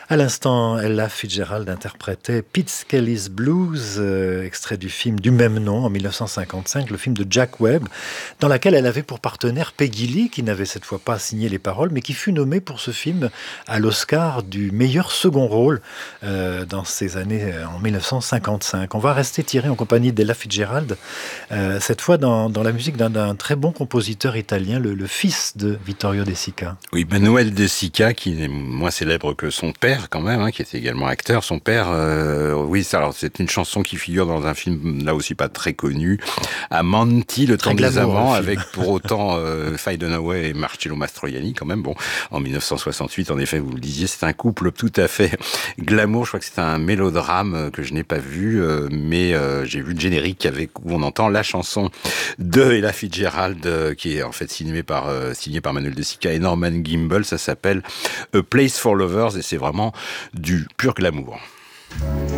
À l'instant, Ella Fitzgerald interprétait Pete Skelly's Blues, extrait du film du même nom en 1955, le film de Jack Webb, dans lequel elle avait pour partenaire Peggy Lee, qui n'avait cette fois pas signé les paroles, mais qui fut nommée pour ce film à l'Oscar du meilleur second rôle dans ces années en 1955. On va rester tiré en compagnie d'Ella Fitzgerald, cette fois dans la musique d'un très bon compositeur italien, le fils de Vittorio De Sica. Oui, Manuel De Sica, qui est moins célèbre que son père quand même, qui était également acteur. Son père, alors c'est une chanson qui figure dans un film là aussi pas très connu, Amanti, le temps des amants, avec pour autant Faye Dunaway et Marcello Mastroianni quand même. Bon, en 1968, en effet, vous le disiez, c'est un couple tout à fait glamour. Je crois que c'est un mélodrame que je n'ai pas vu, mais j'ai vu le générique où on entend la chanson de Ella Fitzgerald, qui est en fait signée par Manuel De Sica et Norman Gimbel. Ça s'appelle A Place for Lovers et c'est vraiment du pur glamour.